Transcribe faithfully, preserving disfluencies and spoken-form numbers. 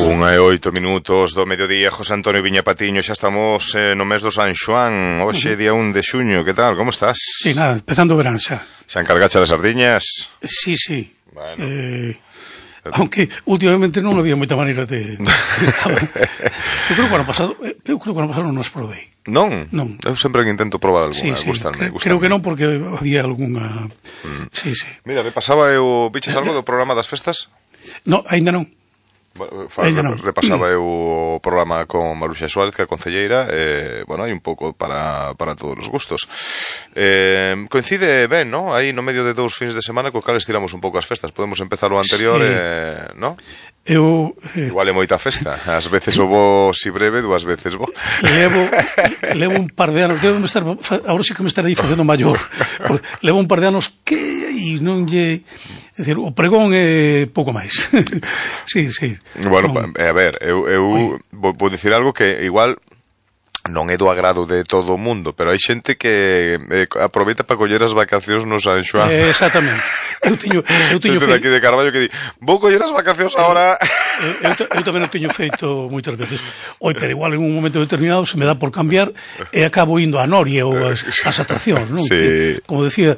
Unha e oito minutos do mediodía, José Antonio Viña Patiño, xa estamos eh, no mes do San Xoán, hoxe día un de xuño, que tal, como estás? Sí, nada, empezando o verán xa. Xa encargacha das sardiñas? Sí, sí. Bueno. Eh, aunque últimamente non había moita maneira de... Estaba... Eu creo que o ano pasado, eu creo que o ano pasado non os probei. Non? Non. Eu sempre que intento probar alguna, sí, sí. gustarme, gustarme. Creo que non, porque había algunha... Mm. Sí, sí. Mira, me pasaba eu... Biches algo do programa das festas? No, ainda non. Bueno, repasaba eu o programa con Maruxa Suárez, que é a concelleira, e, bueno, hai un pouco para, para todos os gustos. Eh, coincide ben, ¿no? Aí no medio de dous fins de semana co cal estiramos un pouco as festas. Podemos empezar o anterior, sí. eh, ¿no? Eu... Eh... Igual é moita festa. Ás veces o bo si breve, dúas veces bo. Levo, levo un par de anos, devo estar, agora sí que me estarei facendo maior. Levo un par de anos que e non lle... É dicir, o pregón é pouco máis. Sí, sí. Bueno, um, a ver, eu, eu vou, vou dicir algo que igual non é do agrado de todo o mundo, pero hai xente que eh, aproveita para coller as vacacións no San Xoán. Eh, exactamente. Eu teño, eu teño feito... aquí de Carballo que di, vou coller as vacacións agora. Eu, eu, eu tamén o teño feito moitas veces. Oi, pero igual en un momento determinado se me dá por cambiar e acabo indo a Noria ou as, as atraccións, non? Sí. Que, como decía